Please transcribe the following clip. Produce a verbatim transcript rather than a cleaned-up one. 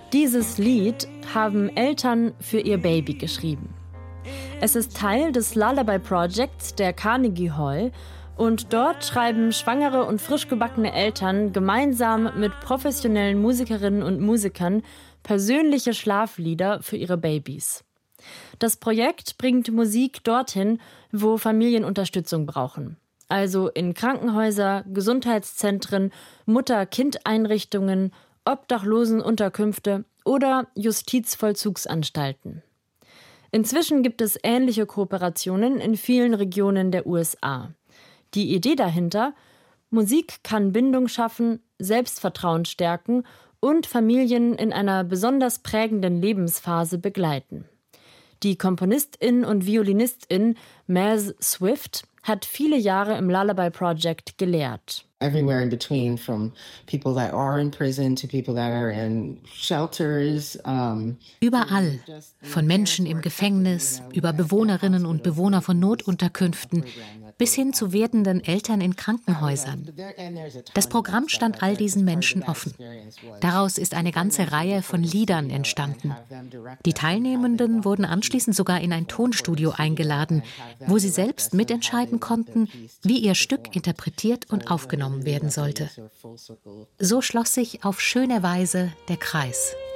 Dieses Lied haben Eltern für ihr Baby geschrieben. Es ist Teil des Lullaby Projects der Carnegie Hall und dort schreiben schwangere und frisch gebackene Eltern gemeinsam mit professionellen Musikerinnen und Musikern persönliche Schlaflieder für ihre Babys. Das Projekt bringt Musik dorthin, wo Familien Unterstützung brauchen. Also in Krankenhäuser, Gesundheitszentren, Mutter-Kind-Einrichtungen, Obdachlosenunterkünfte oder Justizvollzugsanstalten. Inzwischen gibt es ähnliche Kooperationen in vielen Regionen der U S A. Die Idee dahinter: Musik kann Bindung schaffen, Selbstvertrauen stärken und Familien in einer besonders prägenden Lebensphase begleiten. Die Komponistin und Violinistin Maz Swift hat viele Jahre im Lullaby Project gelehrt. Everywhere in between, from people that are in prison to people that are in shelters. Um, Überall, von Menschen im Gefängnis, über Bewohnerinnen und Bewohner von Notunterkünften, bis hin zu werdenden Eltern in Krankenhäusern. Das Programm stand all diesen Menschen offen. Daraus ist eine ganze Reihe von Liedern entstanden. Die Teilnehmenden wurden anschließend sogar in ein Tonstudio eingeladen, wo sie selbst mitentscheiden konnten, wie ihr Stück interpretiert und aufgenommen werden sollte. So schloss sich auf schöne Weise der Kreis.